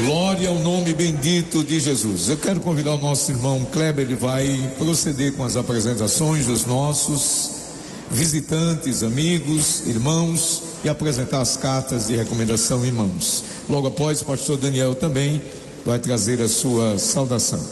Glória ao nome bendito de Jesus. Eu quero convidar o nosso irmão Kleber, ele vai proceder com as apresentações dos nossos visitantes, amigos, irmãos, e apresentar as cartas de recomendação em mãos. Logo após, o pastor Daniel também vai trazer a sua saudação.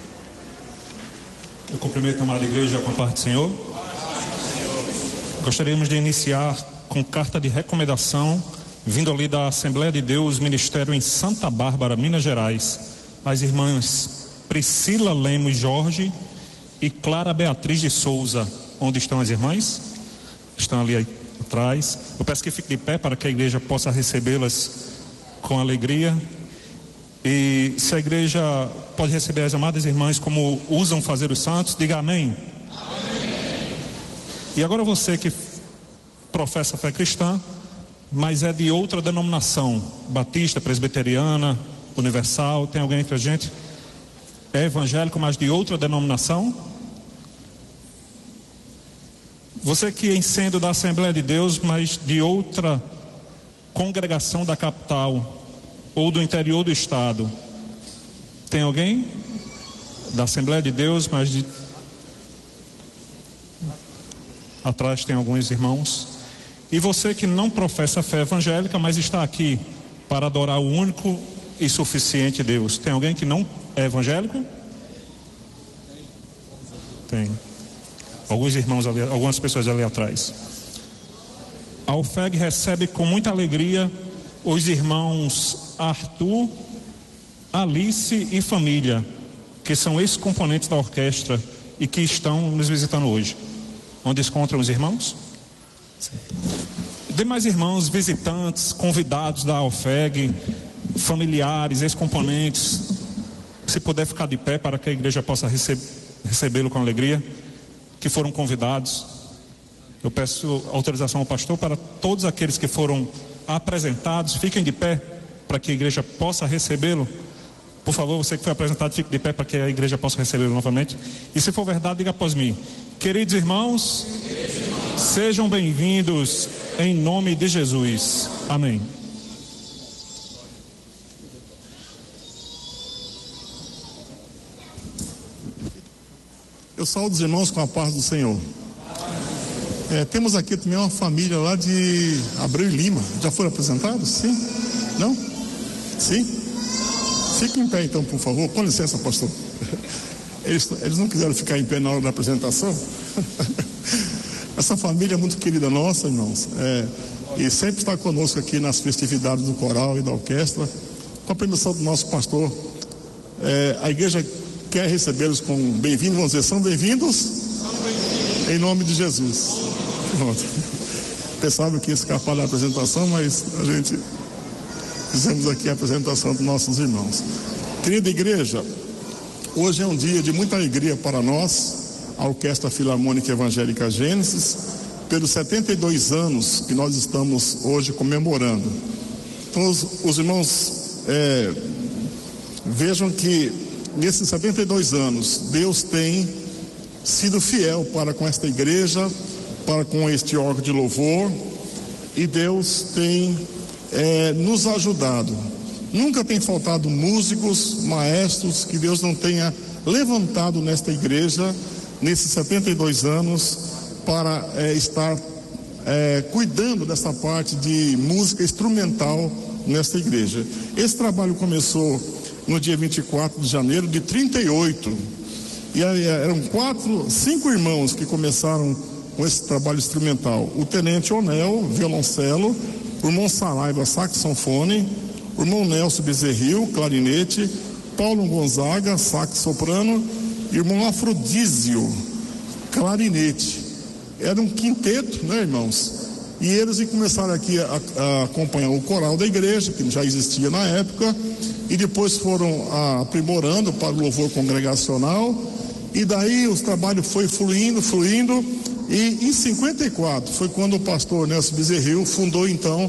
Eu cumprimento a amada igreja com a paz do Senhor. Gostaríamos de iniciar com carta de recomendação, vindo ali da Assembleia de Deus, ministério em Santa Bárbara, Minas Gerais, as irmãs Priscila Lemos Jorge e Clara Beatriz de Souza. Onde estão as irmãs? Estão ali atrás. Eu peço que fique de pé para que a igreja possa recebê-las com alegria. E se a igreja pode receber as amadas irmãs como usam fazer os santos, diga amém. Amém. E agora você que professa a fé cristã, mas é de outra denominação, batista, presbiteriana, universal, tem alguém entre a gente? É evangélico, mas de outra denominação? Você que sendo da Assembleia de Deus, mas de outra congregação da capital ou do interior do estado, tem alguém da Assembleia de Deus, mas de... Atrás tem alguns irmãos. E você que não professa a fé evangélica, mas está aqui para adorar o único e suficiente Deus, tem alguém que não é evangélico? Tem. Alguns irmãos ali, algumas pessoas ali atrás. A OFEG recebe com muita alegria os irmãos Arthur, Alice e família, que são ex-componentes da orquestra e que estão nos visitando hoje. Onde se encontram os irmãos? Demais irmãos, visitantes, convidados da OFEG, familiares, ex-componentes, se puder ficar de pé para que a igreja possa recebê-lo com alegria, que foram convidados. Eu peço autorização ao pastor para todos aqueles que foram apresentados, fiquem de pé para que a igreja possa recebê-lo. Por favor, você que foi apresentado, fique de pé para que a igreja possa recebê-lo novamente. E se for verdade, diga após mim: queridos irmãos, sejam bem-vindos em nome de Jesus. Amém. Eu saúdo os irmãos com a paz do Senhor. Temos aqui também uma família lá de Abreu e Lima. Já foram apresentados? Sim? Não? Sim? Fiquem em pé então, por favor. Com licença, pastor. Eles não quiseram ficar em pé na hora da apresentação. Essa família é muito querida nossa, irmãos. E sempre está conosco aqui nas festividades do coral e da orquestra. Com a permissão do nosso pastor, a igreja quer recebê-los com bem-vindos. Vamos dizer, são bem-vindos? Em nome de Jesus. Pronto. Pensava que ia escapar da apresentação, mas a gente fizemos aqui a apresentação dos nossos irmãos. Querida igreja, hoje é um dia de muita alegria para nós, a Orquestra Filarmônica Evangélica Gênesis, pelos 72 anos que nós estamos hoje comemorando. Então os irmãos vejam que nesses 72 anos Deus tem sido fiel para com esta igreja, para com este órgão de louvor, e Deus tem nos ajudado. Nunca tem faltado músicos, maestros que Deus não tenha levantado nesta igreja nesses 72 anos para estar cuidando dessa parte de música instrumental nesta igreja. Esse trabalho começou no dia 24 de janeiro de 38, e eram 5 irmãos que começaram com esse trabalho instrumental: o tenente Onel, violoncelo, o irmão Saraiva, saxofone, o irmão Nelson Bezerril, clarinete, Paulo Gonzaga, sax soprano, e o irmão Afrodísio, clarinete. Era um quinteto, né, irmãos? E eles começaram aqui a acompanhar o coral da igreja, que já existia na época, e depois foram aprimorando para o louvor congregacional, e daí o trabalho foi fluindo, e em 54 foi quando o pastor Nelson Bezerril fundou então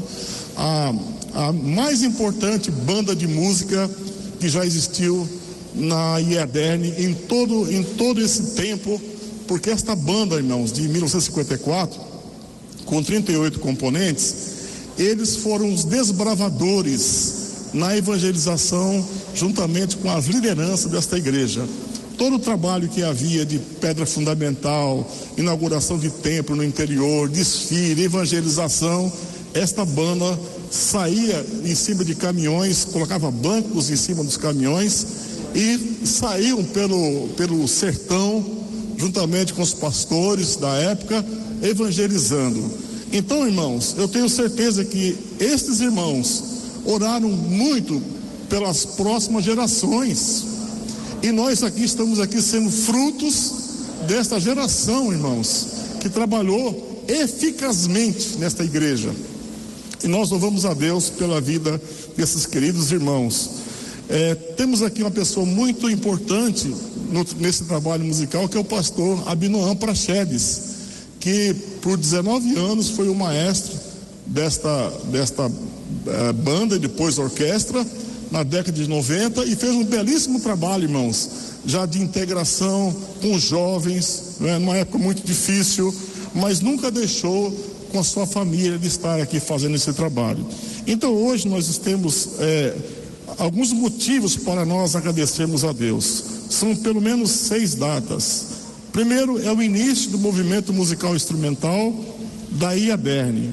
a mais importante banda de música que já existiu na IEDERN em todo esse tempo, porque esta banda, irmãos, de 1954, com 38 componentes, eles foram os desbravadores na evangelização, juntamente com as lideranças desta igreja. Todo o trabalho que havia de pedra fundamental, inauguração de templo no interior, desfile, evangelização, esta banda saía em cima de caminhões, colocava bancos em cima dos caminhões e saíam pelo sertão, juntamente com os pastores da época, evangelizando. Então, irmãos, eu tenho certeza que estes irmãos oraram muito pelas próximas gerações. E nós estamos aqui sendo frutos desta geração, irmãos, que trabalhou eficazmente nesta igreja. E nós louvamos a Deus pela vida desses queridos irmãos. Temos aqui uma pessoa muito importante nesse trabalho musical, que é o pastor Abinoam Praxedes, que por 19 anos foi o maestro desta banda e depois orquestra, na década de 90, e fez um belíssimo trabalho, irmãos, já de integração com os jovens, numa época muito difícil, mas nunca deixou com a sua família de estar aqui fazendo esse trabalho. Então hoje nós temos alguns motivos para nós agradecermos a Deus. São pelo menos 6 datas. Primeiro é o início do movimento musical instrumental da IABERN,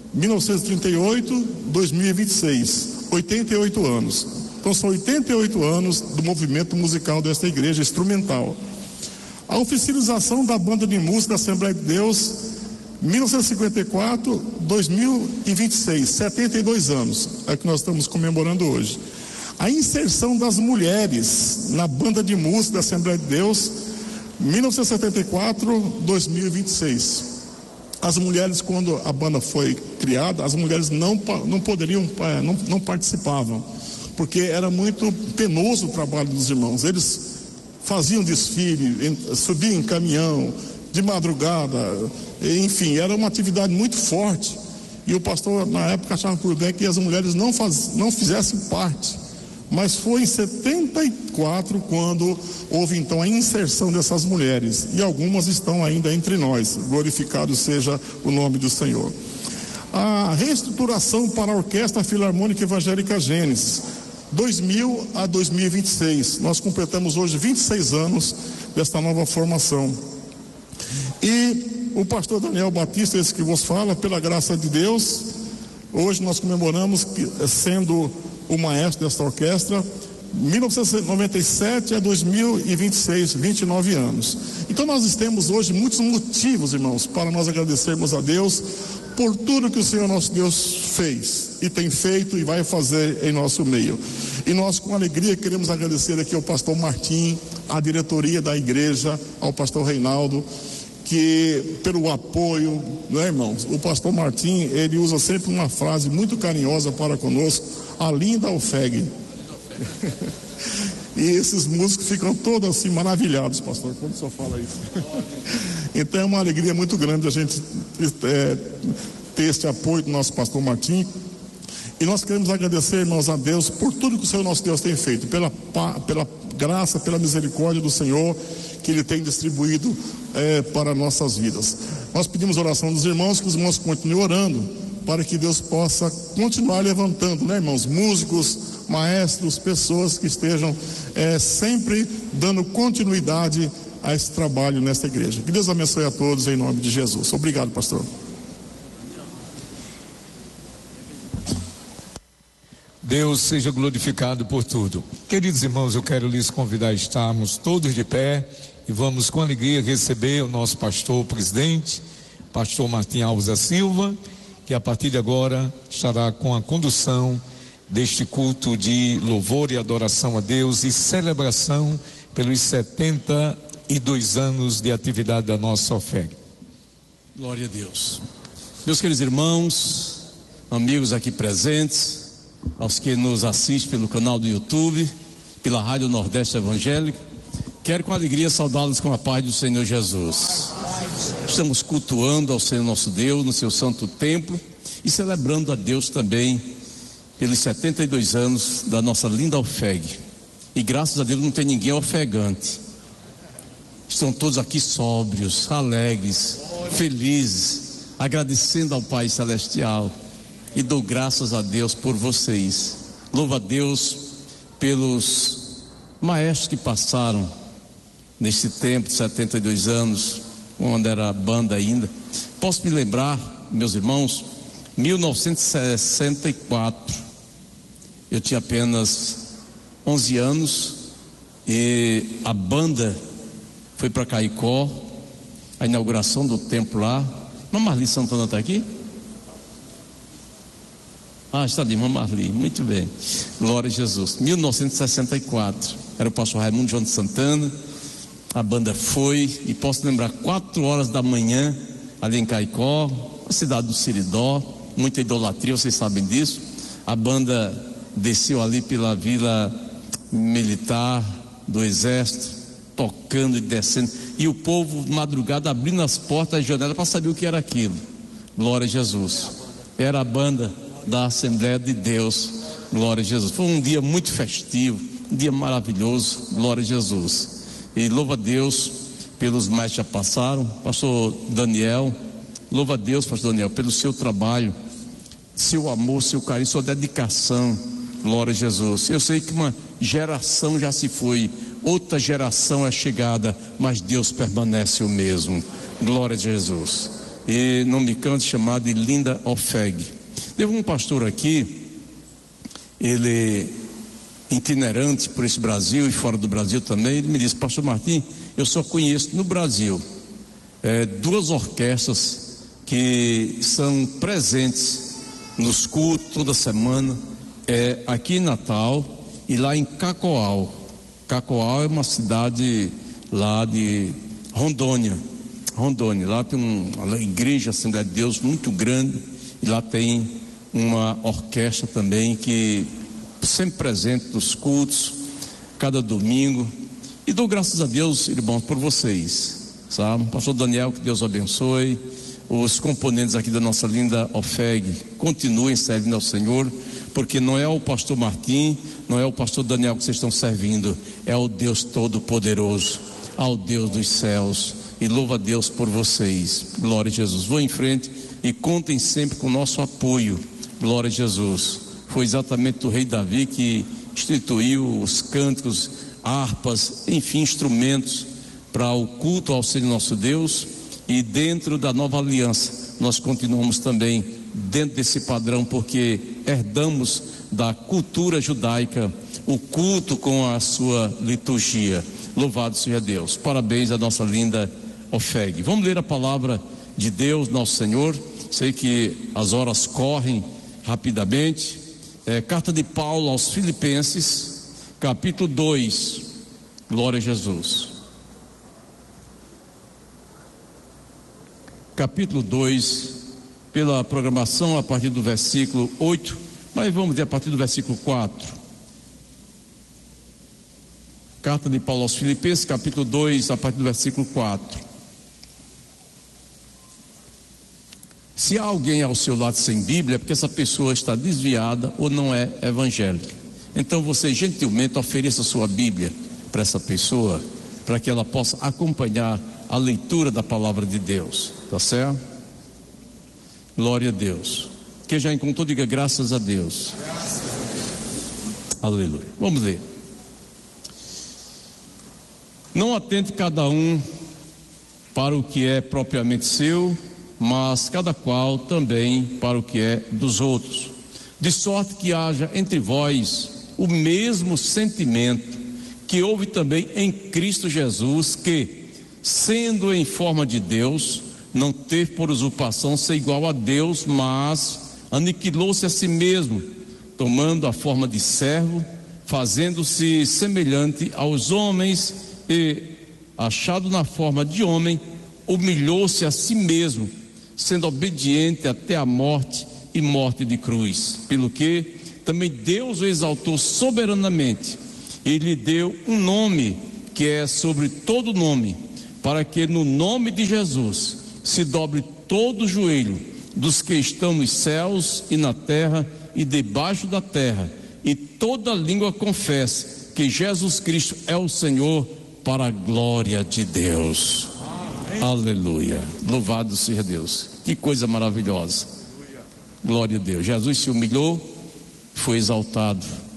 1938-2026, 88 anos. Então são 88 anos do movimento musical desta igreja instrumental. A oficialização da banda de música da Assembleia de Deus, 1954-2026, 72 anos, é que nós estamos comemorando hoje. A inserção das mulheres na banda de música da Assembleia de Deus, 1974-2026. As mulheres, quando a banda foi criada, as mulheres não participavam, porque era muito penoso o trabalho dos irmãos. Eles faziam desfile, subiam em caminhão, de madrugada, enfim, era uma atividade muito forte. E o pastor, na época, achava por bem que as mulheres não fizessem parte. Mas foi em 74 quando houve então a inserção dessas mulheres, e algumas estão ainda entre nós. Glorificado seja o nome do Senhor. A reestruturação para a Orquestra Filarmônica Evangélica Gênesis, 2000 a 2026. Nós completamos hoje 26 anos desta nova formação. E o pastor Daniel Batista, esse que vos fala, pela graça de Deus, hoje nós comemoramos sendo o maestro desta orquestra, 1997 a 2026, 29 anos. Então nós temos hoje muitos motivos, irmãos, para nós agradecermos a Deus por tudo que o Senhor nosso Deus fez e tem feito e vai fazer em nosso meio. E nós com alegria queremos agradecer aqui ao pastor Martim, à diretoria da igreja, ao pastor Reinaldo, que pelo apoio, né, irmãos? O pastor Martim, ele usa sempre uma frase muito carinhosa para conosco: a linda Alfeg. E esses músicos ficam todos assim maravilhados, pastor, quando o senhor fala isso. Então é uma alegria muito grande a gente ter este apoio do nosso pastor Martim. E nós queremos agradecer, irmãos, a Deus por tudo que o Senhor nosso Deus tem feito, pela graça, pela misericórdia do Senhor que Ele tem distribuído para nossas vidas. Nós pedimos oração dos irmãos, que os irmãos continuem orando, para que Deus possa continuar levantando, né, irmãos, músicos, maestros, pessoas que estejam sempre dando continuidade a esse trabalho nesta igreja. Que Deus abençoe a todos em nome de Jesus. Obrigado, pastor. Deus seja glorificado por tudo. Queridos irmãos, eu quero lhes convidar a estarmos todos de pé e vamos com alegria receber o nosso pastor presidente, pastor Martim Alves da Silva, que a partir de agora estará com a condução deste culto de louvor e adoração a Deus e celebração pelos 72 anos de atividade da nossa OFEG. Glória a Deus. Meus queridos irmãos, amigos aqui presentes, aos que nos assistem pelo canal do YouTube, pela Rádio Nordeste Evangélica, quero com alegria saudá-los com a paz do Senhor Jesus. Estamos cultuando ao Senhor nosso Deus no seu santo templo e celebrando a Deus também pelos 72 anos da nossa linda OFEG. E graças a Deus não tem ninguém ofegante. Estão todos aqui sóbrios, alegres, felizes, agradecendo ao Pai Celestial. E dou graças a Deus por vocês, Louvo a Deus pelos maestros que passaram nesse tempo de 72 anos, quando era banda ainda. Posso me lembrar, meus irmãos, 1964, eu tinha apenas 11 anos e a banda foi para Caicó, a inauguração do templo lá. Irmã Marli Santana está aqui? Está ali, irmã Marli, muito bem, glória a Jesus. 1964, era o pastor Raimundo João de Santana, a banda foi, e posso lembrar, 4 horas da manhã, ali em Caicó, a cidade do Siridó, muita idolatria, vocês sabem disso. A banda desceu ali pela vila militar do exército, tocando e descendo, e o povo madrugada abrindo as portas e janelas para saber o que era aquilo. Glória a Jesus. Era a banda da Assembleia de Deus. Glória a Jesus. Foi um dia muito festivo, um dia maravilhoso. Glória a Jesus. E louva a Deus pelos mais que já passaram. Pastor Daniel, louva a Deus, pastor Daniel, pelo seu trabalho, seu amor, seu carinho, sua dedicação. Glória a Jesus. Eu sei que uma geração já se foi, outra geração é chegada, mas Deus permanece o mesmo. Glória a Jesus. E não me canso de chamar de Linda Ofeg. Teve um pastor aqui, ele itinerante por esse Brasil e fora do Brasil também. Ele me disse: pastor Martim, eu só conheço no Brasil 2 orquestras que são presentes nos cultos toda semana, aqui em Natal e lá em Cacoal. Cacoal é uma cidade lá de Rondônia. Lá tem uma igreja Assembleia de Deus muito grande, e lá tem uma orquestra também que sempre presente nos cultos, cada domingo. E dou graças a Deus, irmãos, por vocês, sabe? Pastor Daniel, que Deus abençoe. Os componentes aqui da nossa linda Ofeg continuem servindo ao Senhor, porque não é o pastor Martim, não é o pastor Daniel que vocês estão servindo, é o Deus Todo-Poderoso, ao Deus dos céus. E louva a Deus por vocês. Glória a Jesus. Vão em frente e contem sempre com o nosso apoio. Glória a Jesus. Foi exatamente o rei Davi que instituiu os cânticos, harpas, enfim, instrumentos para o culto ao Senhor nosso Deus. E dentro da nova aliança nós continuamos também dentro desse padrão, porque herdamos da cultura judaica o culto com a sua liturgia. Louvado seja Deus. Parabéns à nossa linda Ofeg. Vamos ler a palavra de Deus, nosso Senhor. Sei que as horas correm rapidamente. Carta de Paulo aos Filipenses, capítulo 2. Glória a Jesus. Capítulo 2, pela programação a partir do versículo 8, mas vamos ver a partir do versículo 4. Carta de Paulo aos Filipenses, capítulo 2, a partir do versículo 4. Se há alguém ao seu lado sem Bíblia, é porque essa pessoa está desviada ou não é evangélica. Então você gentilmente ofereça sua Bíblia para essa pessoa, para que ela possa acompanhar a leitura da palavra de Deus, tá certo? Glória a Deus. Quem já encontrou, diga graças a Deus. Aleluia. Vamos ler. Não atente cada um para o que é propriamente seu, mas cada qual também para o que é dos outros, de sorte que haja entre vós o mesmo sentimento que houve também em Cristo Jesus, que, sendo em forma de Deus, não teve por usurpação ser igual a Deus, mas aniquilou-se a si mesmo, tomando a forma de servo, fazendo-se semelhante aos homens, e, achado na forma de homem, humilhou-se a si mesmo, sendo obediente até a morte e morte de cruz, pelo que também Deus o exaltou soberanamente e lhe deu um nome que é sobre todo nome, para que no nome de Jesus se dobre todo o joelho dos que estão nos céus e na terra e debaixo da terra, e toda língua confesse que Jesus Cristo é o Senhor, para a glória de Deus. Aleluia. Louvado seja Deus. Que coisa maravilhosa. Glória a Deus. Jesus se humilhou, foi exaltado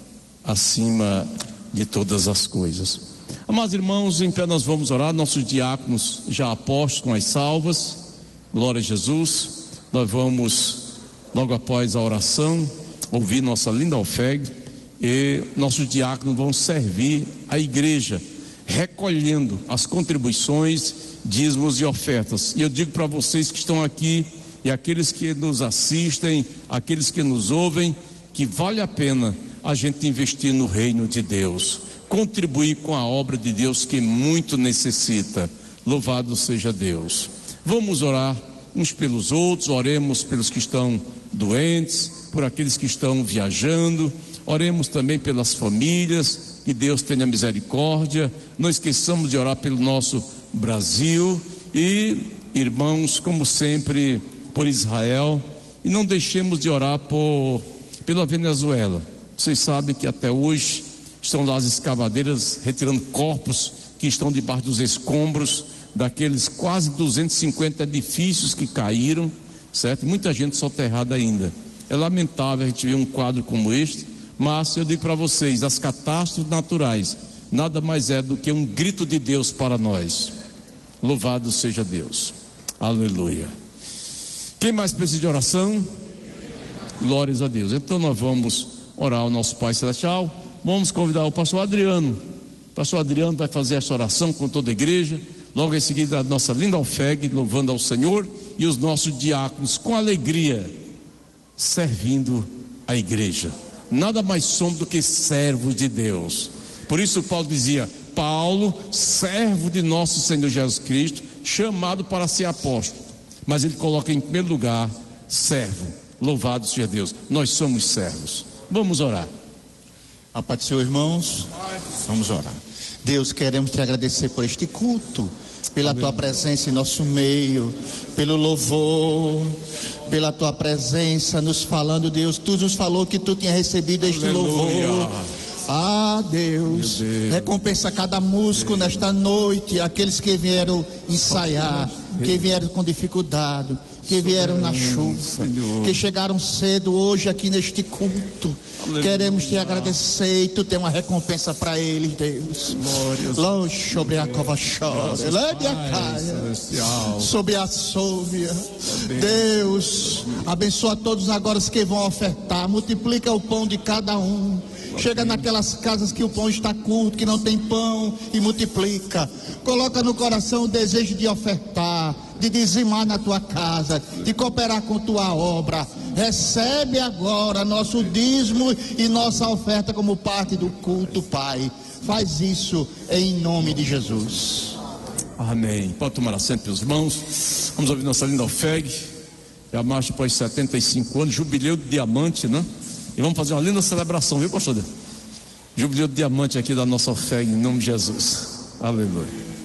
acima de todas as coisas. Amados irmãos, em pé nós vamos orar, nossos diáconos já apostos com as salvas, glória a Jesus. Nós vamos, logo após a oração, ouvir nossa linda alfegue, e nossos diáconos vão servir a igreja, recolhendo as contribuições, dízimos e ofertas. E eu digo para vocês que estão aqui, e aqueles que nos assistem, aqueles que nos ouvem, que vale a pena a gente investir no reino de Deus, contribuir com a obra de Deus que muito necessita. Louvado seja Deus. Vamos orar uns pelos outros, oremos pelos que estão doentes, por aqueles que estão viajando, oremos também pelas famílias, que Deus tenha misericórdia. Não esqueçamos de orar pelo nosso Brasil e, irmãos, como sempre, por Israel, e não deixemos de orar pela Venezuela. Vocês sabem que até hoje estão lá as escavadeiras retirando corpos que estão debaixo dos escombros daqueles quase 250 edifícios que caíram, certo? Muita gente soterrada ainda. É lamentável a gente ver um quadro como este, mas eu digo para vocês, as catástrofes naturais nada mais é do que um grito de Deus para nós. Louvado seja Deus. Aleluia. Quem mais precisa de oração? Glórias a Deus. Então nós vamos orar ao nosso Pai Celestial. Vamos convidar o pastor Adriano. O pastor Adriano vai fazer essa oração com toda a igreja. Logo em seguida a nossa linda alfegue, louvando ao Senhor, e os nossos diáconos com alegria servindo a igreja. Nada mais somos do que servos de Deus. Por isso Paulo dizia: Paulo, servo de nosso Senhor Jesus Cristo, chamado para ser apóstolo. Mas ele coloca em primeiro lugar servo. Louvado seja Deus. Nós somos servos. Vamos orar. A paz do Senhor, irmãos. Vamos orar. Deus, queremos te agradecer por este culto, pela tua presença em nosso meio, pelo louvor, pela tua presença nos falando, Deus. Tu nos falou que tu tinha recebido este louvor. Ah, Deus, recompensa cada músico nesta noite, aqueles que vieram ensaiar, que vieram com dificuldade, que vieram na chuva, que chegaram cedo hoje aqui neste culto. Queremos te agradecer, e tu tem uma recompensa para eles, Deus. Sobre a cova chora, sobre a sôvia. Deus, abençoa todos agora os que vão ofertar, multiplica o pão de cada um. Chega naquelas casas que o pão está curto, que não tem pão, e multiplica. Coloca no coração o desejo de ofertar, de dizimar na tua casa, de cooperar com tua obra. Recebe agora nosso dízimo e nossa oferta como parte do culto, Pai. Faz isso em nome de Jesus. Amém. Pode tomar assento, meus irmãos. Vamos ouvir nossa linda alfegue. É a marcha após 75 anos, jubileu de diamante, né? E vamos fazer uma linda celebração, viu, pastor? Jubileu de diamante aqui da nossa alfegue, em nome de Jesus. Aleluia.